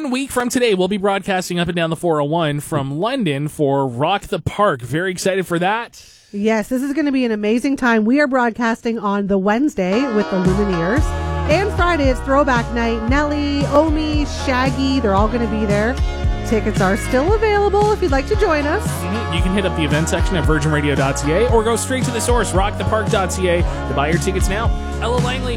1 week from today, we'll be broadcasting up and down the 401 from London for Rock the Park. Very excited for that. Yes, this is going to be an amazing time. We are broadcasting on the Wednesday with the Lumineers. And Friday, it's Throwback Night. Nelly, Omi, Shaggy, they're all going to be there. Tickets are still available if you'd like to join us. You can hit up the event section at virginradio.ca or go straight to the source, rockthepark.ca, to buy your tickets now. Ella Langley,